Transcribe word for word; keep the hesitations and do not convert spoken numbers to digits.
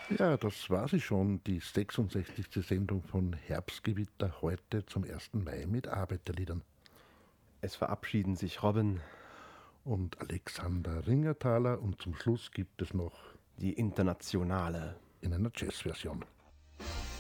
Ja, das war sie schon, die sechsundsechzigste Sendung von Herbstgewitter heute zum ersten Mai mit Arbeiterliedern. Es verabschieden sich Robin und Alexander Ringerthaler und zum Schluss gibt es noch die Internationale in einer Jazzversion.